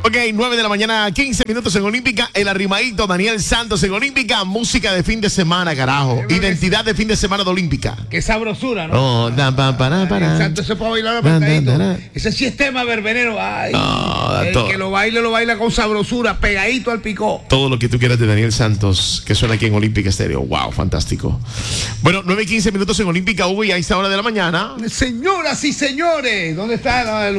Ok, 9 de la mañana, 15 minutos en Olímpica. El arrimadito Daniel Santos en Olímpica. Música de fin de semana, carajo. Identidad de fin de semana de Olímpica. Qué sabrosura, ¿no? Oh, Daniel Santos se puede bailar apretadito. Ese sí es tema verbenero. Ay, el que lo baila con sabrosura, pegadito al picó. Todo lo que tú quieras de Daniel Santos, que suena aquí en Olímpica Estéreo. Wow, fantástico. Bueno, 9 y 15 minutos en Olímpica, Hugo, y a esta hora de la mañana. Señoras y señores, ¿dónde está